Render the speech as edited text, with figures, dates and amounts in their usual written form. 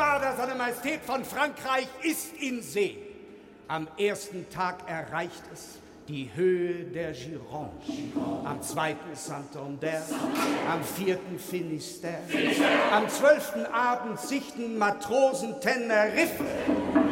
Geschwader seiner Majestät von Frankreich ist in See. Am ersten Tag erreicht es die Höhe der Gironde, am zweiten Santander, am vierten Finisterre, am 12. Abend sichten Matrosen Teneriffe.